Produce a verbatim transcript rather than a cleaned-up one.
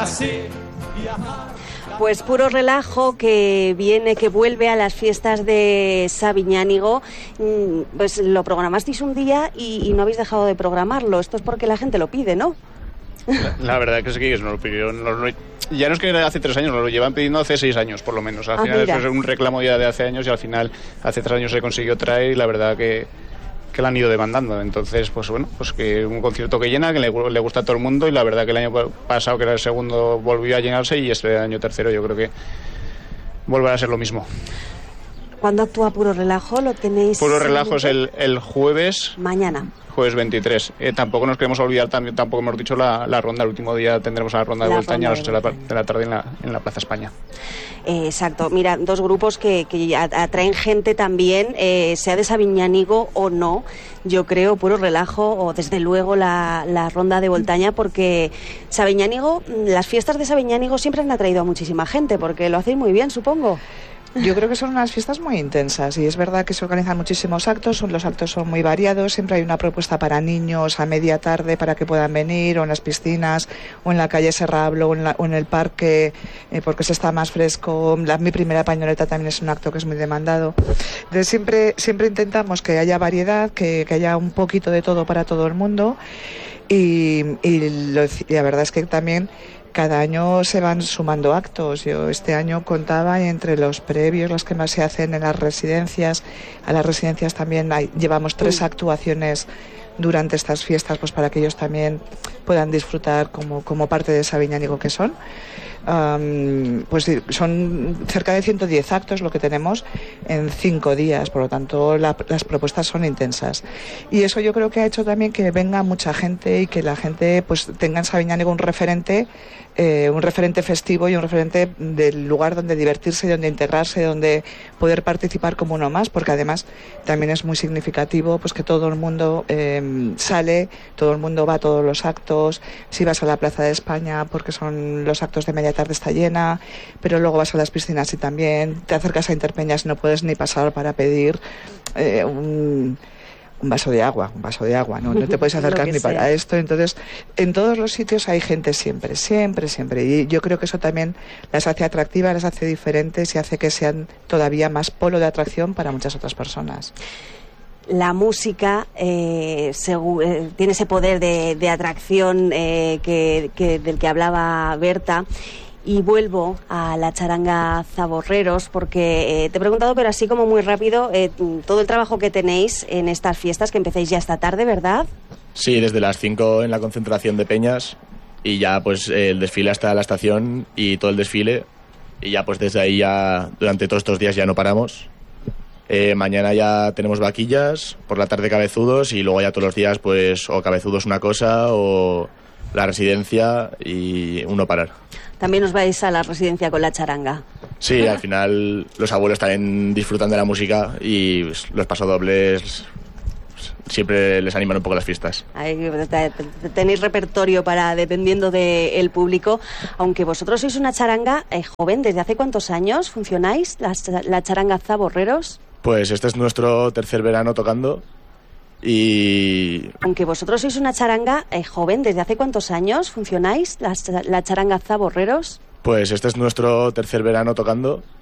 Pues Puro Relajo, que viene, que vuelve a las fiestas de Sabiñánigo. Pues lo programasteis un día y, y no habéis dejado de programarlo. Esto es porque la gente lo pide, ¿no? La, la verdad que es que nos lo pidió. Nos lo, ya no es que hace tres años, nos lo llevan pidiendo hace seis años, por lo menos. Al ah, final mira. es un reclamo ya de hace años y al final hace tres años se consiguió traer y la verdad que... que la han ido demandando. Entonces, pues bueno, pues que un concierto que llena, que le, le gusta a todo el mundo y la verdad que el año pasado, que era el segundo, volvió a llenarse y este año tercero yo creo que volverá a ser lo mismo. ¿Cuándo actúa Puro Relajo? ¿Lo tenéis? Puro Relajo es el, el jueves. Mañana. Jueves veintitrés. Eh, tampoco nos queremos olvidar, también, tampoco hemos dicho la, la ronda. El último día tendremos la ronda de Voltaña a las ocho de la, de la tarde en la, en la Plaza España. Eh, exacto. Mira, dos grupos que, que atraen gente también, eh, sea de Sabiñánigo o no. Yo creo Puro Relajo o desde luego la, la ronda de Voltaña, porque Sabiñánigo, las fiestas de Sabiñánigo siempre han atraído a muchísima gente, porque lo hacéis muy bien, supongo. Yo creo que son unas fiestas muy intensas y es verdad que se organizan muchísimos actos, son, los actos son muy variados, siempre hay una propuesta para niños a media tarde para que puedan venir, o en las piscinas, o en la calle Serrablo, o en, la, o en el parque, eh, porque se está más fresco. La, mi primera pañoleta también es un acto que es muy demandado. Entonces siempre, siempre intentamos que haya variedad, que, que haya un poquito de todo para todo el mundo y, y, lo, y la verdad es que también... Cada año se van sumando actos. Yo este año contaba entre los previos, los que más se hacen en las residencias. A las residencias también hay, llevamos tres actuaciones durante estas fiestas, pues para que ellos también puedan disfrutar como, como parte de Sabiñánigo que son. Um, pues son cerca de ciento diez actos lo que tenemos en cinco días, por lo tanto la, las propuestas son intensas y eso yo creo que ha hecho también que venga mucha gente y que la gente pues tenga en Sabiñánigo un referente eh, un referente festivo y un referente del lugar donde divertirse, donde integrarse, donde poder participar como uno más, porque además también es muy significativo pues que todo el mundo eh, sale, todo el mundo va a todos los actos. Si vas a la Plaza de España porque son los actos de media tarde está llena, pero luego vas a las piscinas y también te acercas a Interpeñas y no puedes ni pasar para pedir eh, un, un vaso de agua, un vaso de agua, ¿no? No te puedes acercar ni sea. Para esto. Entonces, en todos los sitios hay gente siempre, siempre, siempre. Y yo creo que eso también las hace atractivas, las hace diferentes y hace que sean todavía más polo de atracción para muchas otras personas. La música eh, segu- eh, tiene ese poder de, de atracción eh, que, que, del que hablaba Berta. Y vuelvo a la charanga Zaborreros porque eh, te he preguntado, pero así como muy rápido, eh, todo el trabajo que tenéis en estas fiestas, que empecéis ya esta tarde, ¿verdad? Sí, desde las cinco en la concentración de Peñas y ya pues el desfile hasta la estación y todo el desfile y ya pues desde ahí ya durante todos estos días ya no paramos. Eh, mañana ya tenemos vaquillas, por la tarde cabezudos y luego ya todos los días pues o cabezudos una cosa o la residencia y uno parar. También os vais a la residencia con la charanga. Sí, al final los abuelos también disfrutan de la música y pues, los pasodobles siempre les animan un poco las fiestas. Ay, tenéis repertorio para dependiendo del público, aunque vosotros sois una charanga eh, joven. ¿Desde hace cuántos años funcionáis la, la charanga Zaborreros? Pues este es nuestro tercer verano tocando. Y aunque vosotros sois una charanga eh, joven, ¿desde hace cuántos años funcionáis la, la charanga Zaborreros? Pues este es nuestro tercer verano tocando